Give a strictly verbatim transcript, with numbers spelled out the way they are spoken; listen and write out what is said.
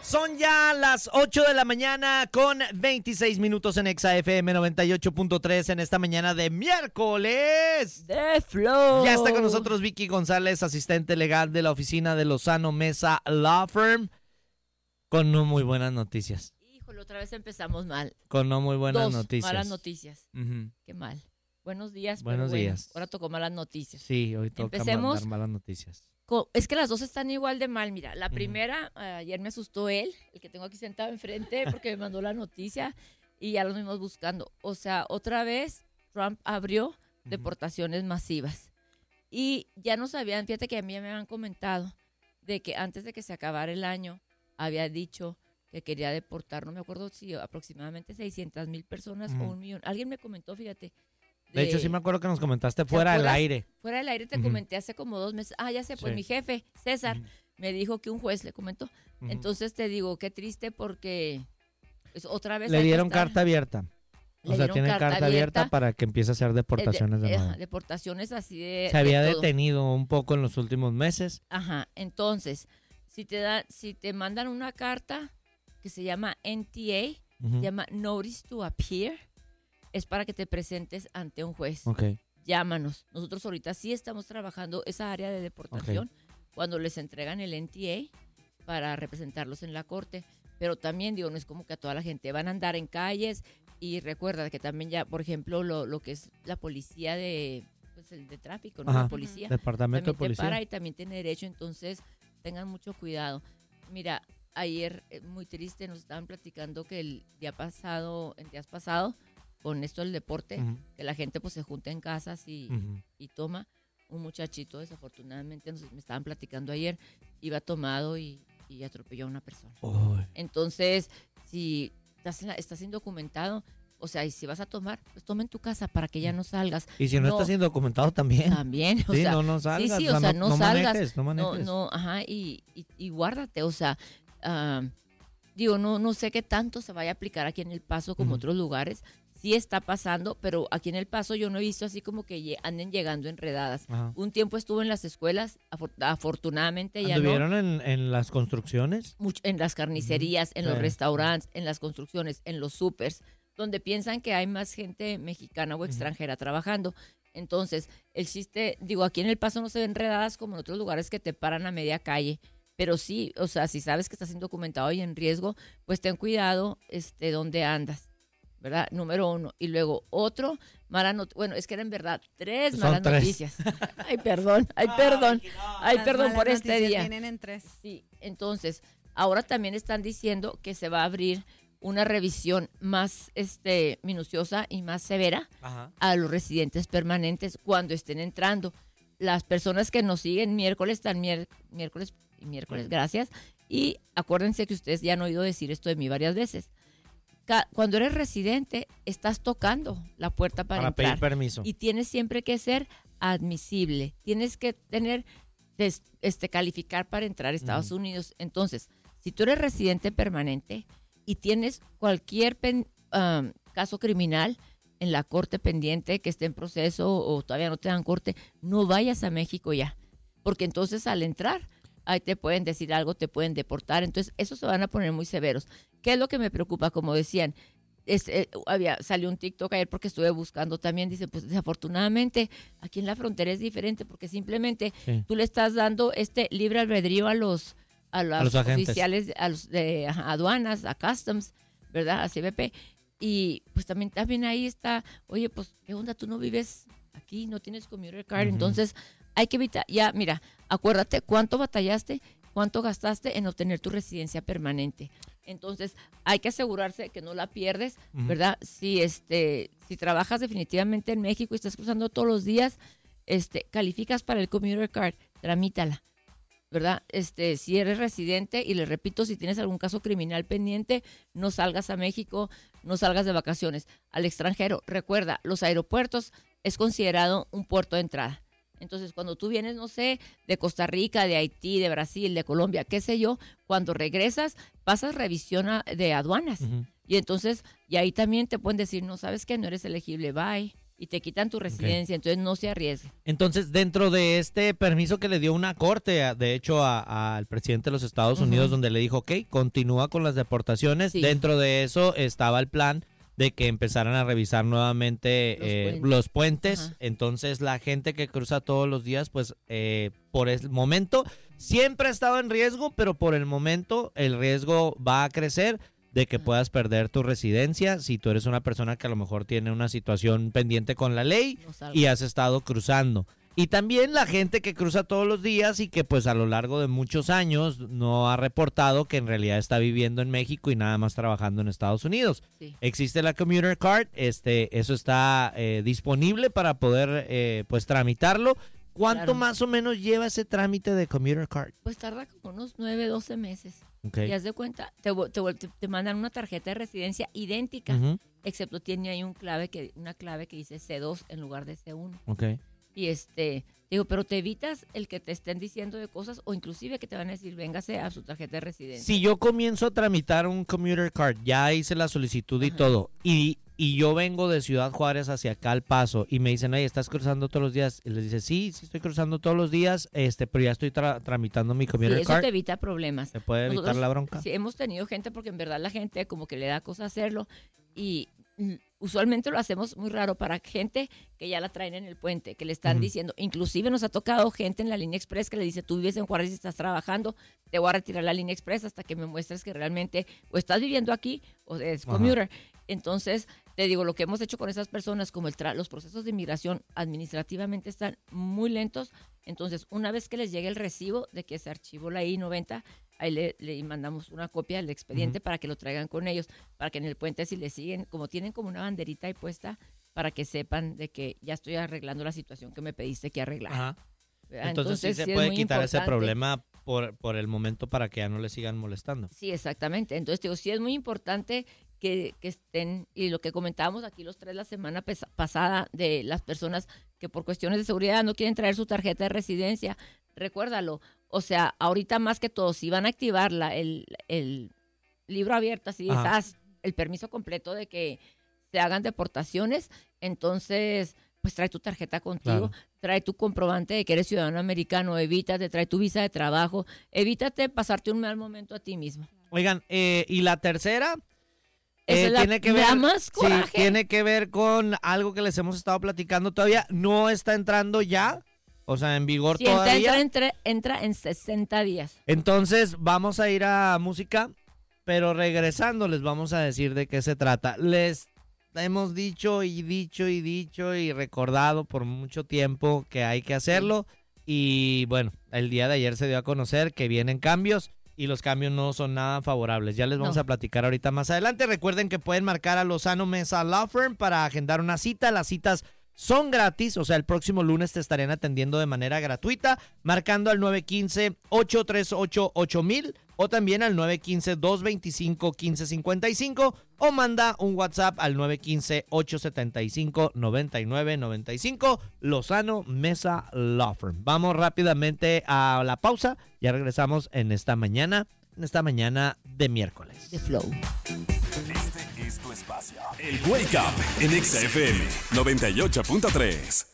Son ya las ocho de la mañana con veintiséis minutos en Exa F M noventa y ocho punto tres en esta mañana de miércoles. De Flow. Ya está con nosotros Vicky González, asistente legal de la oficina de Lozano Mesa Law Firm, con no muy buenas noticias. Híjole, otra vez empezamos mal. Con no muy buenas Dos noticias. malas noticias. Uh-huh. Qué mal. Buenos días. Buenos pero bueno, días. ahora tocó malas noticias. Sí, hoy toca Empecemos. mandar malas noticias. Es que las dos están igual de mal. Mira, la primera, uh, ayer me asustó él, el que tengo aquí sentado enfrente, porque me mandó la noticia y ya lo mismos buscando. O sea, otra vez Trump abrió uh-huh. deportaciones masivas. Y ya no sabían, fíjate que a mí ya me habían comentado de que antes de que se acabara el año, había dicho que quería deportar, no me acuerdo si aproximadamente seiscientas mil personas uh-huh. o un millón. Alguien me comentó, fíjate. De, de hecho, sí me acuerdo que nos comentaste fuera del aire. Fuera del aire te uh-huh. comenté hace como dos meses. Ah, ya sé, pues sí. Mi jefe, César, uh-huh. me dijo que un juez le comentó. Uh-huh. Entonces te digo, qué triste porque pues, otra vez... Le dieron carta abierta. Le o sea, tiene carta, carta abierta, abierta para que empiece a hacer deportaciones de, de nuevo. Deportaciones así de... Se había de detenido un poco en los últimos meses. Ajá, entonces, si te da, si te mandan una carta que se llama N T A, uh-huh. se llama Notice to Appear, es para que te presentes ante un juez. Okay. Llámanos. Nosotros ahorita sí estamos trabajando esa área de deportación okay. cuando les entregan el N T A para representarlos en la corte. Pero también, digo, no es como que a toda la gente van a andar en calles. Y recuerda que también ya, por ejemplo, lo, lo que es la policía de, pues el de tráfico, ¿no? Ajá. La policía. Departamento también de policía. Te para y también tiene derecho, entonces tengan mucho cuidado. Mira, ayer, muy triste, nos estaban platicando que el día pasado, el día pasado, con esto del deporte, uh-huh. que la gente pues se junta en casas y, uh-huh. y toma. Un muchachito, desafortunadamente, nos, me estaban platicando ayer, iba tomado y, y atropelló a una persona. Oh. Entonces, si estás, la, estás indocumentado, o sea, y si vas a tomar, pues toma en tu casa para que ya no salgas. Y si no, no estás indocumentado también. También, o sí, sea. no, no salgas. Sí, sí, o, o sea, no, no salgas. Manejes, no manejes. No, no, ajá, y, y, y guárdate, o sea, uh, digo, no, no sé qué tanto se vaya a aplicar aquí en El Paso como uh-huh. otros lugares. Sí está pasando, pero aquí en El Paso yo no he visto así como que anden llegando enredadas. Ajá. Un tiempo estuvo en las escuelas, afor- afortunadamente ya no. ¿Anduvieron en, en las construcciones? Mucho, en las carnicerías, uh-huh. en sí. los restaurantes, en las construcciones, en los supers, donde piensan que hay más gente mexicana o extranjera uh-huh. trabajando. Entonces, el chiste, digo, aquí en El Paso no se ven enredadas como en otros lugares que te paran a media calle. Pero sí, o sea, si sabes que estás indocumentado y en riesgo, pues ten cuidado este, donde andas. ¿Verdad? Número uno. Y luego otro, mala not- bueno, es que eran en verdad tres Son malas tres. noticias. Ay, perdón, ay, perdón, ay, Las perdón malas por este noticias día. Vienen en tres. Sí, entonces, ahora también están diciendo que se va a abrir una revisión más este, minuciosa y más severa Ajá. a los residentes permanentes cuando estén entrando. Las personas que nos siguen miércoles están mier- miércoles y miércoles, sí. gracias. Y acuérdense que ustedes ya han oído decir esto de mí varias veces. Cuando eres residente, estás tocando la puerta para, para entrar. pedir permiso. Y tienes siempre que ser admisible. Tienes que tener, este, calificar para entrar a Estados uh-huh. Unidos. Entonces, si tú eres residente permanente y tienes cualquier pen, um, caso criminal en la corte pendiente que esté en proceso o todavía no te dan corte, no vayas a México ya. Porque entonces al entrar, ahí te pueden decir algo, te pueden deportar. Entonces, esos se van a poner muy severos. ¿Qué es lo que me preocupa? Como decían, es, eh, había salió un TikTok ayer porque estuve buscando también, dice, pues desafortunadamente aquí en la frontera es diferente porque simplemente sí. tú le estás dando este libre albedrío a los a, las a los oficiales, a los de a aduanas, a customs, ¿verdad? A C B P. Y pues también, también ahí está, oye, pues, ¿qué onda? Tú no vives aquí, no tienes commuter card, uh-huh. entonces hay que evitar, ya, mira, acuérdate cuánto batallaste, cuánto gastaste en obtener tu residencia permanente. Entonces, hay que asegurarse que no la pierdes, uh-huh. ¿verdad? Si este, si trabajas definitivamente en México y estás cruzando todos los días, este, calificas para el commuter card, tramítala, ¿verdad? Este, si eres residente, y les repito, si tienes algún caso criminal pendiente, no salgas a México, no salgas de vacaciones al extranjero. Recuerda, los aeropuertos es considerado un puerto de entrada. Entonces, cuando tú vienes, no sé, de Costa Rica, de Haití, de Brasil, de Colombia, qué sé yo, cuando regresas, pasas revisión a, de aduanas. Uh-huh. Y entonces, y ahí también te pueden decir, no, ¿sabes qué? No eres elegible, bye. y te quitan tu residencia, okay. Entonces no se arriesgue. Entonces, dentro de este permiso que le dio una corte, de hecho, al presidente de los Estados Unidos, uh-huh. donde le dijo, ok, continúa con las deportaciones, sí. Dentro de eso estaba el plan de que empezaran a revisar nuevamente los eh, puentes, los puentes. Uh-huh. Entonces, la gente que cruza todos los días, pues, eh, por el momento, siempre ha estado en riesgo, pero por el momento el riesgo va a crecer de que puedas perder tu residencia si tú eres una persona que a lo mejor tiene una situación pendiente con la ley no y has estado cruzando. Y también la gente que cruza todos los días y que pues a lo largo de muchos años no ha reportado que en realidad está viviendo en México y nada más trabajando en Estados Unidos. Sí. Existe la Commuter Card, este, eso está eh, disponible para poder eh, pues tramitarlo. ¿Cuánto claro. más o menos lleva ese trámite de Commuter Card? Pues tarda como unos nueve, doce meses. Okay. Y haz de cuenta, te, te, te mandan una tarjeta de residencia idéntica, uh-huh. excepto tiene ahí un clave que, una clave que dice C dos en lugar de C uno. Okay. Y este, digo, pero te evitas el que te estén diciendo de cosas o inclusive que te van a decir, véngase a su tarjeta de residencia. Si yo comienzo a tramitar un Commuter Card, ya hice la solicitud y uh-huh. todo, y... y yo vengo de Ciudad Juárez hacia acá al Paso y me dicen, oye, ¿estás cruzando todos los días? Y les dice, sí, sí estoy cruzando todos los días, este, pero ya estoy tra- tramitando mi Commuter sí, eso Card. Te evita problemas. ¿Se puede evitar Nosotros, la bronca? Sí, hemos tenido gente porque en verdad la gente como que le da cosa hacerlo y usualmente lo hacemos muy raro para gente que ya la traen en el puente, que le están uh-huh. diciendo, inclusive nos ha tocado gente en la línea express que le dice, tú vives en Juárez y estás trabajando, te voy a retirar la línea express hasta que me muestres que realmente o estás viviendo aquí o es commuter. Uh-huh. Entonces, te digo, lo que hemos hecho con esas personas, como el tra- los procesos de inmigración administrativamente están muy lentos, entonces una vez que les llegue el recibo de que se archivó la I noventa, ahí le, le mandamos una copia del expediente uh-huh. para que lo traigan con ellos, para que en el puente si le siguen, como tienen como una banderita ahí puesta, para que sepan de que ya estoy arreglando la situación que me pediste que arreglar. Ajá. Entonces, Entonces sí se sí puede quitar ese problema por, por el momento para que ya no le sigan molestando. Sí, exactamente. Entonces, digo, sí es muy importante que, que estén, y lo que comentábamos aquí los tres la semana pes- pasada de las personas que por cuestiones de seguridad no quieren traer su tarjeta de residencia, recuérdalo. O sea, ahorita más que todo, si van a activar la, el, el libro abierto, así estás, el permiso completo de que se hagan deportaciones, entonces pues trae tu tarjeta contigo, claro. Trae tu comprobante de que eres ciudadano americano, evítate, trae tu visa de trabajo, evítate pasarte un mal momento a ti mismo. Oigan, eh, ¿y la tercera? Eh, es la, tiene que ver, da más coraje. Sí, tiene que ver con algo que les hemos estado platicando todavía, no está entrando ya, o sea, en vigor sí, todavía. Entra, entra, entra en sesenta días. Entonces, vamos a ir a música, pero regresando les vamos a decir de qué se trata. Les hemos dicho y dicho y dicho y recordado por mucho tiempo que hay que hacerlo y bueno, el día de ayer se dio a conocer que vienen cambios y los cambios no son nada favorables. Ya les vamos no. a platicar ahorita más adelante. Recuerden que pueden marcar a Lozano Mesa Law Firm para agendar una cita. Las citas son gratis, o sea, el próximo lunes te estarían atendiendo de manera gratuita, marcando al nueve uno cinco, ocho tres ocho, ocho mil o también al nueve uno cinco, dos dos cinco, uno cinco cinco cinco o manda un WhatsApp al nueve uno cinco, ocho siete cinco, nueve nueve nueve cinco. Lozano Mesa Law Firm. Vamos rápidamente a la pausa, ya regresamos en esta mañana, en esta mañana de miércoles. The Flow. Este es tu espacio. El Wake Up en Exa F M noventa y ocho punto tres.